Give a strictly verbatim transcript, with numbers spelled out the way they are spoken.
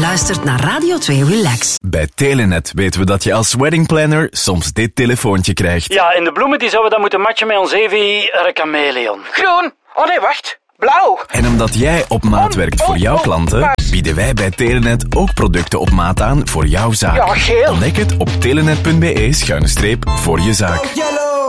luistert naar Radio twee Relax. Bij Telenet weten we dat je als weddingplanner soms dit telefoontje krijgt. Ja, en de bloemen die zouden we dan moeten matchen met ons Evi chameleon. Groen. Oh nee, wacht. Blauw. En omdat jij op maat werkt voor jouw klanten, bieden wij bij Telenet ook producten op maat aan voor jouw zaak. Ja, geel. Ontdek het op telenet punt be schuine streep voor je zaak.